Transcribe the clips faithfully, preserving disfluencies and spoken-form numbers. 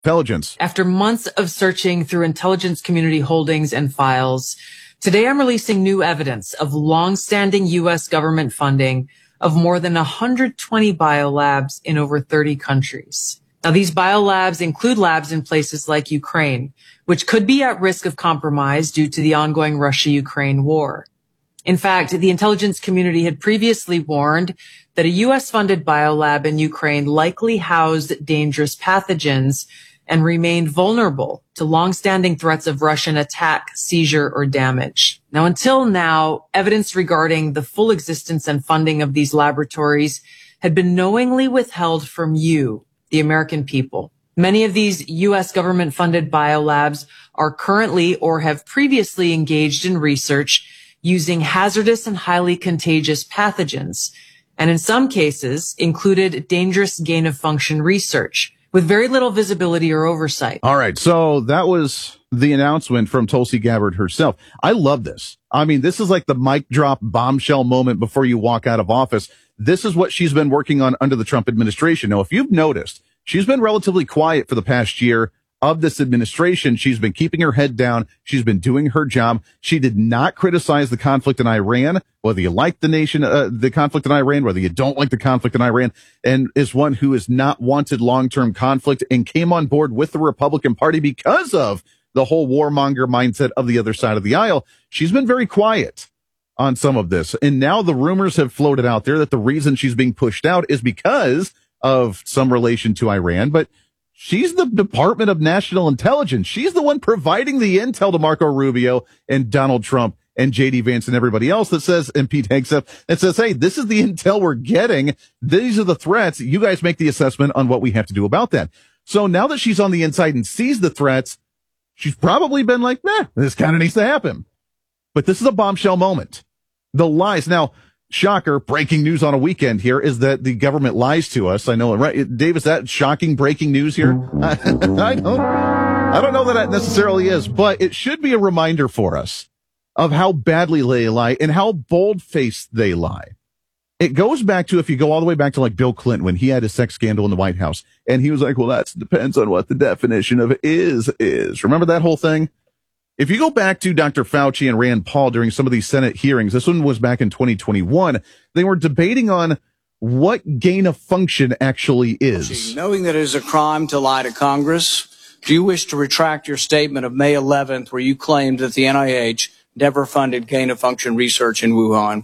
Intelligence. After months of searching through intelligence community holdings and files, today I'm releasing new evidence of long-standing U S government funding of more than one hundred twenty biolabs in over thirty countries. Now, these biolabs include labs in places like Ukraine, which could be at risk of compromise due to the ongoing Russia-Ukraine war. In fact, the intelligence community had previously warned that a U S-funded biolab in Ukraine likely housed dangerous pathogens and remained vulnerable to long-standing threats of Russian attack, seizure, or damage. Now, until now, evidence regarding the full existence and funding of these laboratories had been knowingly withheld from you, the American people. Many of these U S government-funded biolabs are currently or have previously engaged in research using hazardous and highly contagious pathogens, and in some cases included dangerous gain-of-function research with very little visibility or oversight. All right, so that was the announcement from Tulsi Gabbard herself. I love this. I mean, this is like the mic drop bombshell moment before you walk out of office. This is what she's been working on under the Trump administration. Now, if you've noticed, she's been relatively quiet for the past year of this administration. She's been keeping her head down. She's been doing her job. She did not criticize the conflict in Iran, whether you like the nation, uh, the conflict in Iran, whether you don't like the conflict in Iran, and is one who has not wanted long-term conflict and came on board with the Republican Party because of the whole warmonger mindset of the other side of the aisle. She's been very quiet on some of this. And now the rumors have floated out there that the reason she's being pushed out is because of some relation to Iran, but she's the Department of National Intelligence. She's the one providing the intel to Marco Rubio and Donald Trump and J D Vance and everybody else that says, and Pete Hegseth, that says, hey, this is the intel we're getting. These are the threats. You guys make the assessment on what we have to do about that. So now that she's on the inside and sees the threats, she's probably been like, nah, this kind of needs to happen. But this is a bombshell moment. The lies. Now, shocker, breaking news on a weekend here is that the government lies to us. I know, right? Dave, is that shocking breaking news here? I, I don't, I don't know that that necessarily is, but it should be a reminder for us of how badly they lie and how bold-faced they lie. It goes back to, if you go all the way back to like Bill Clinton when he had his sex scandal in the White House, and he was like, well, that depends on what the definition of is, is. Remember that whole thing? If you go back to Doctor Fauci and Rand Paul during some of these Senate hearings, this one was back in twenty twenty-one, they were debating on what gain of function actually is. Knowing that it is a crime to lie to Congress, do you wish to retract your statement of May eleventh where you claimed that the N I H never funded gain of function research in Wuhan?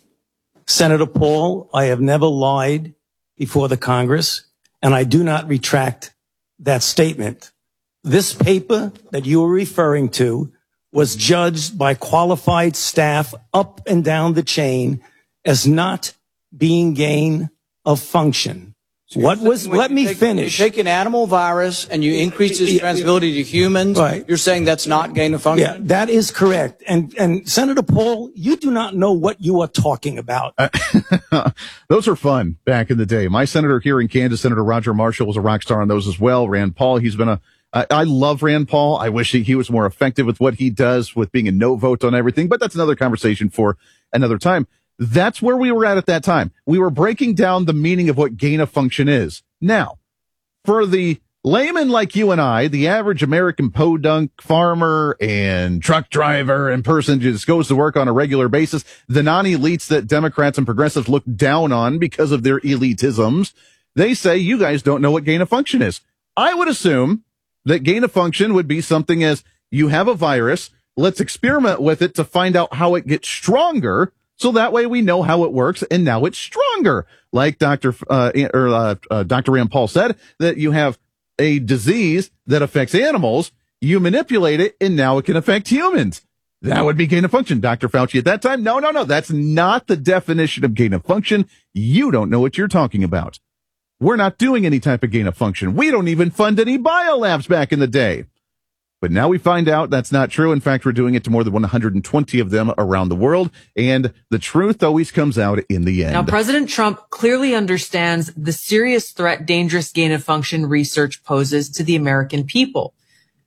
Senator Paul, I have never lied before the Congress, and I do not retract that statement. This paper that you are referring to was judged by qualified staff up and down the chain as not being gain of function. So what was, let me take, finish. You take an animal virus and you increase its transmissibility to humans. Right. You're saying that's not gain of function? Yeah, that is correct. And, and Senator Paul, you do not know what you are talking about. Uh, those are fun back in the day. My senator here in Kansas, Senator Roger Marshall, was a rock star on those as well. Rand Paul, he's been a, I, I love Rand Paul. I wish he, he was more effective with what he does with being a no vote on everything, but that's another conversation for another time. That's where we were at at that time. We were breaking down the meaning of what gain of function is. Now, for the layman like you and I, the average American podunk farmer and truck driver and person who just goes to work on a regular basis, the non-elites that Democrats and progressives look down on because of their elitisms, they say you guys don't know what gain of function is. I would assume that gain of function would be something as you have a virus, let's experiment with it to find out how it gets stronger, so that way we know how it works, and now it's stronger. Like Doctor Uh, or uh, uh, Doctor Rand Paul said, that you have a disease that affects animals, you manipulate it, and now it can affect humans. That would be gain of function. Doctor Fauci at that time, no, no, no, that's not the definition of gain of function. You don't know what you're talking about. We're not doing any type of gain of function. We don't even fund any biolabs back in the day. But now we find out that's not true. In fact, we're doing it to more than one hundred twenty of them around the world. And the truth always comes out in the end. Now, President Trump clearly understands the serious threat dangerous gain of function research poses to the American people.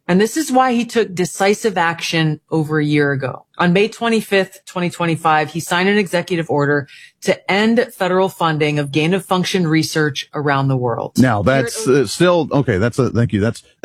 And this is why he took decisive action over a year ago. On May twenty-fifth, twenty twenty-five, he signed an executive order to end federal funding of gain of function research around the world. Now, that's uh, still, okay, that's a, thank you. That's